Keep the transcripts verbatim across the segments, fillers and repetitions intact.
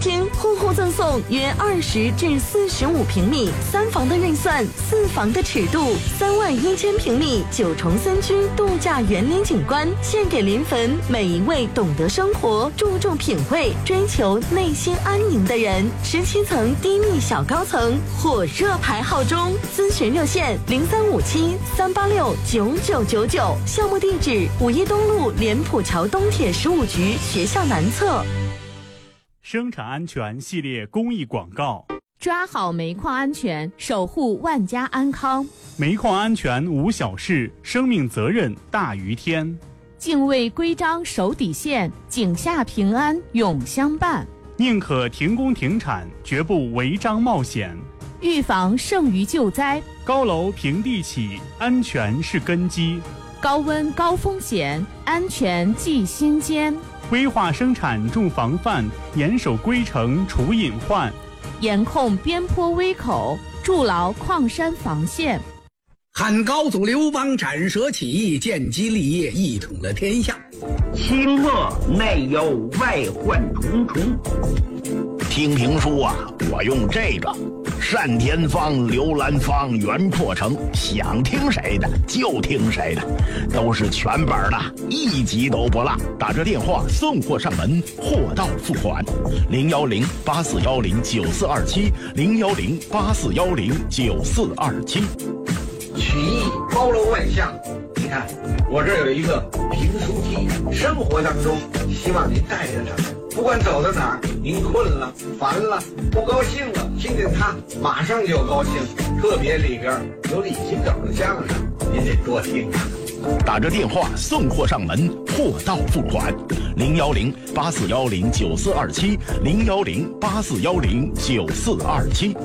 均户户赠送约二十至四十五平米，三房的预算，四房的尺度，三万一千平米九重森区度假园林景观，献给临汾每一位懂得生活、注重品味、追求内心安宁的人。十七层低密小高层，火热排号中，咨询热线零三五七三八六九九九九，项目地址五一东路莲浦桥东铁十五局学校南侧。 生产安全系列公益广告： 抓好煤矿安全，守护万家安康。 煤矿安全无小事，生命责任大于天。 敬畏规章守底线，井下平安永相伴。 宁可停工停产，绝不违章冒险。 预防胜于救灾。 高楼平地起，安全是根基。 高温高风险，安全记心间。 规划生产重防范，严守规程除隐患。 严控边坡危口，筑牢矿山防线。 汉高祖刘邦斩蛇起义，建基立业，一统了天下。 清末内忧外患重重。听评书啊，我用这个单田芳、刘兰芳、袁阔成，想听谁的就听谁的，都是全本的，一集都不落。打这电话送货上门，货到付款。零幺零八四幺零九四二七，零幺零八四幺零九四二七。 曲艺包罗万象，你看我这有一个评书机，生活当中希望您带着它，不管走到哪儿，您困了、烦了、不高兴了，听见它马上就高兴。特别里边有李金斗的相声，您得多听啊。 打着电话送货上门，货到付款。零幺零八四幺零九四二七，零幺零八四幺零九四二七。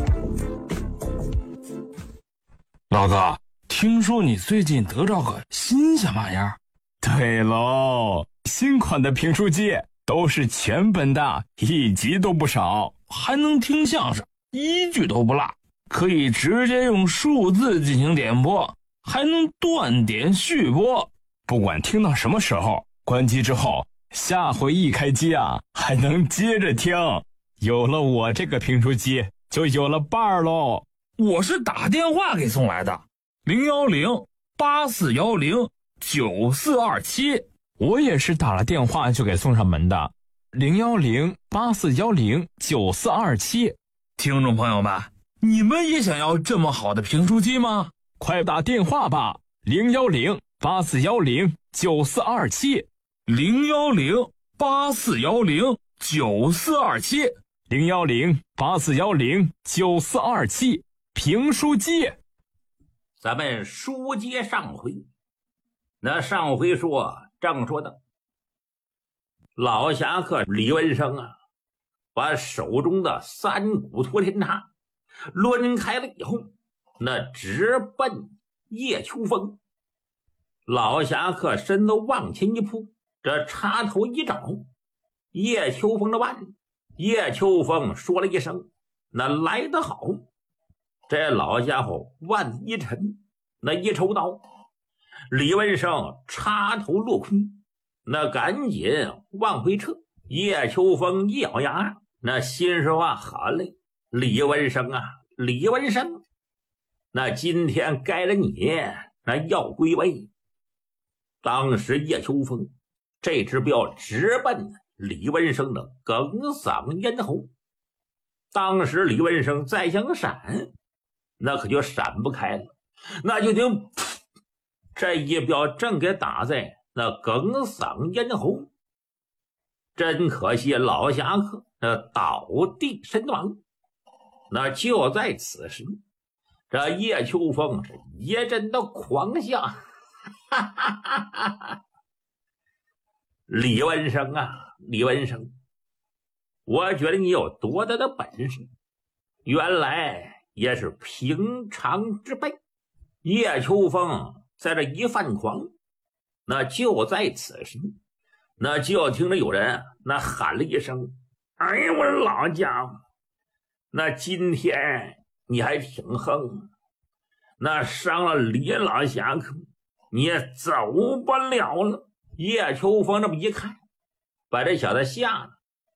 老子听说你最近得着个新鲜玩意儿？ 对喽，新款的评书机都是全本的，一集都不少， 还能听相声，一句都不落，可以直接用数字进行点播，还能断点续播， 不管听到什么时候，关机之后下回一开机啊，还能接着听。有了我这个评书机，就有了伴儿喽。 我是打电话给送来的，零幺零八四幺零九四二七。 我也是打了电话就给送上门的，零幺零八四幺零九四二七。 听众朋友们，你们也想要这么好的评书机吗？ 快打电话吧，零幺零八四幺零九四二七， 零幺零八四幺零九四二七， 零幺零八四幺零九四二七。评书机。 咱们书接上回，那上回说正说的老侠客李文生啊，把手中的三股托天叉抡开了以后，那直奔叶秋风。老侠客身子往前一扑，这插头一找，叶秋风的腕。叶秋风说了一声：“那来得好。”这老家伙腕子一沉，那一抽刀，李文生插头落空，那赶紧往回撤。叶秋风一咬牙，那心说话喊嘞：“李文生啊，李文生，那今天该了你那要归位。”当时叶秋风这只镖直奔李文生的哽嗓咽喉，当时李文生再想闪，那可就闪不开了，那就得这一镖正给打在那哽嗓咽喉。真可惜老侠客那倒地身亡。那就在此时，这叶秋风是一阵的狂笑，哈哈哈哈哈！李文生啊，李文生，我觉得你有多大的本事，原来也是平常之辈。叶秋风在这一犯狂，那就在此时，那就听着有人那喊了一声：“哎呀，我老家伙，那今天你还挺横，那伤了李老侠客，你也走不了了。”叶秋风这么一看，把这小子吓得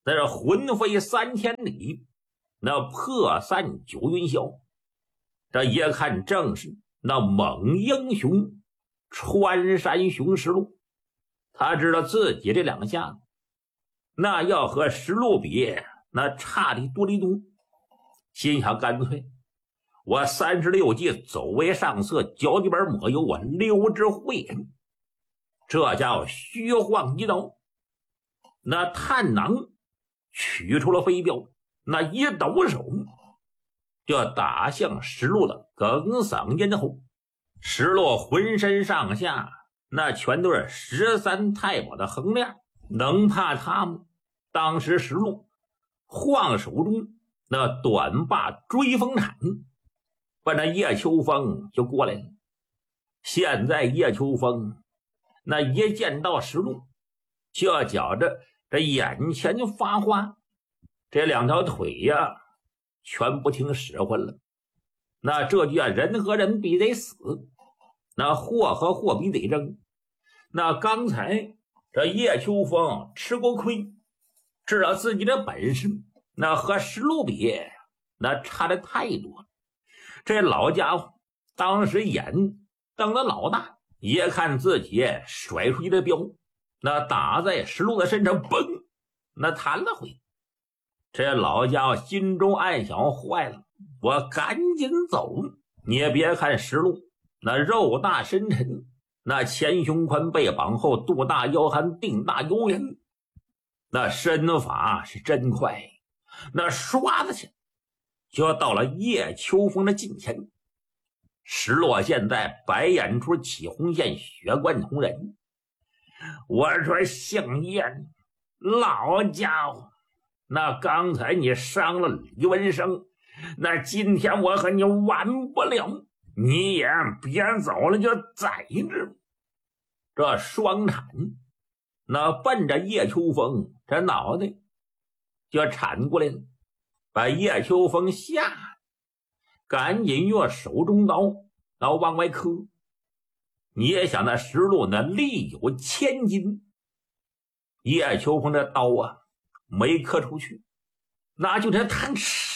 那是魂飞三千里，那破散九云霄。这一看正是那猛英雄穿山雄石路。他知道自己这两下子那要和石路比，那差的多得多，心想干脆我三十六计走为上策，脚底板抹油，我溜之会人。这叫虚晃一刀，那探囊取出了飞镖，那一抖手就打向石路的哽嗓咽喉。石路浑身上下那全都是十三太保的横链，能怕他吗？当时石路晃手中那短把追风铲，把那叶秋风就过来了。现在叶秋风那一见到石路，就觉着这眼前就发花，这两条腿呀全不听使唤了。那这就叫人和人比得死，那货和货比得争。那刚才这叶秋风吃过亏，知道自己的本事，那和石路比那差的太多了。这老家伙当时眼瞪得老大，也看自己甩出去的镖，那打在石路的身上，嘣，那弹了回。这老家伙心中暗想，坏了，我赶紧走。你也别看石路那肉大身沉，那前胸宽背膀厚，肚大腰憨，腚大油圆，那身法是真快，那刷子去就到了叶秋风的近前。石落现在白眼珠起红线，血贯同人。我说姓叶，老家伙，那刚才你伤了李文生，那今天我和你完不了，你也别走了，就在这。这双铲那奔着叶秋风这脑袋就铲过来了，把叶秋风吓，赶紧用手中刀然后往外磕。你也想那石路那力有千斤，叶秋风这刀啊没磕出去，那就这弹，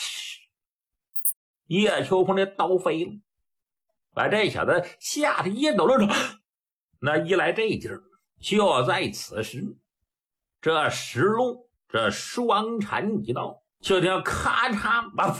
叶秋风这刀飞了，把这小子吓得一抖了抖。那一来这劲儿，就在此时，这石路这双铲一刀，就听咔嚓把，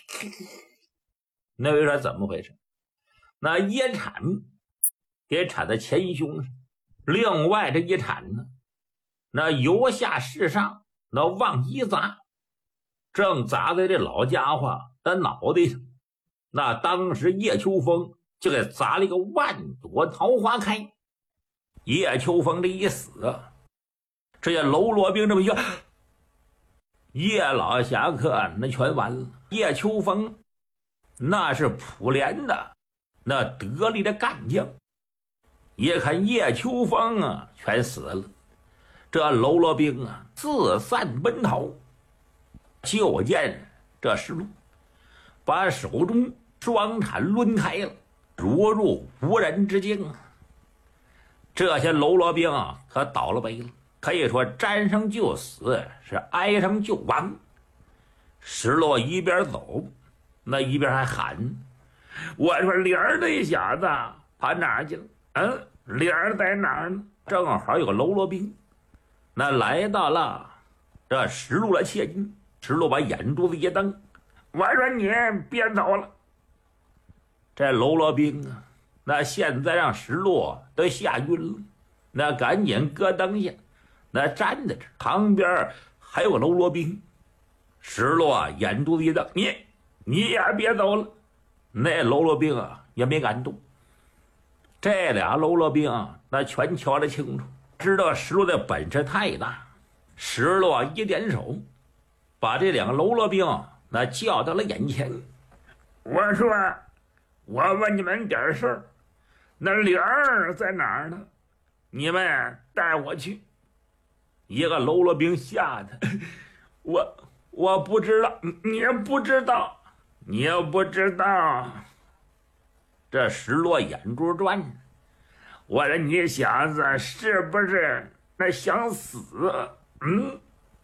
那位说怎么回事？那一铲给铲在前胸上，另外这一铲呢，那由下至上，那往一砸，正砸在这老家伙的脑袋上。那当时叶秋风就给砸了一个万朵桃花开。叶秋风这一死，这些喽啰兵这么一个，叶老侠客那全完了。叶秋风那是普连的那得力的干将，也看叶秋风啊全死了，这喽啰兵啊四散奔逃。就见这石路把手中双铲抡开了，如入无人之境啊。这些喽啰兵啊可倒了霉了，可以说沾上就死，是挨上就亡。石落一边走那一边还喊，我说莲儿那小子跑哪儿去了？嗯，莲儿在哪儿呢？正好有个喽啰兵那来到了这石路的切近，石路把眼珠子一瞪，我说你别走了。这喽啰兵啊那现在让石路都吓晕了，那赶紧咯噔下那站在这，旁边还有个喽啰兵。石路啊眼珠子一瞪，你你也别走了。那喽啰兵啊也没敢动。这俩喽啰兵啊那全瞧得清楚，知道石路的本事太大。石路啊一点手，把这两个喽啰兵那叫到了眼前。我说我问你们点事儿，那莲儿在哪儿呢？你们带我去。一个喽啰兵吓得，我我不知道，你也不知道，你也不知道。这石落眼珠转，我说你小子是不是那想死？嗯，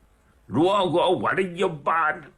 如果我这一巴掌